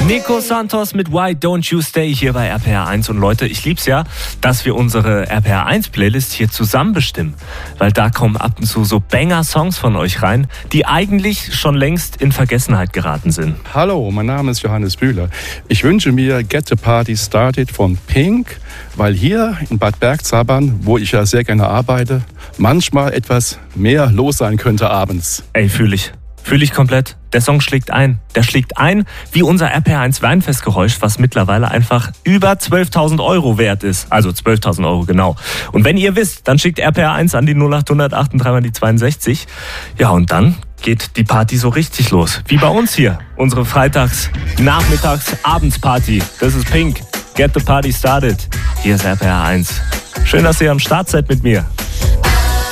Nico Santos mit Why Don't You Stay hier bei RPR 1. Und Leute, ich lieb's ja, dass wir unsere RPR 1 Playlist hier zusammen bestimmen. Weil da kommen ab und zu so Banger-Songs von euch rein, die eigentlich schon längst in Vergessenheit geraten sind. Hallo, mein Name ist Johannes Bühler. Ich wünsche mir Get the Party Started von Pink, weil hier in Bad Bergzabern, wo ich ja sehr gerne arbeite, manchmal etwas mehr los sein könnte abends. Ey, fühle ich komplett. Der Song schlägt ein. Der schlägt ein wie unser RPR1 Weinfestgeräusch, was mittlerweile einfach über 12.000 Euro wert ist. Also 12.000 Euro, genau. Und wenn ihr wisst, dann schickt RPR1 an die 0800 38 die 62. Ja, und dann geht die Party so richtig los. Wie bei uns hier. Unsere Freitags-, Nachmittags-, Abendsparty. Das ist Pink. Get the Party Started. Hier ist RPR1. Schön, dass ihr am Start seid mit mir.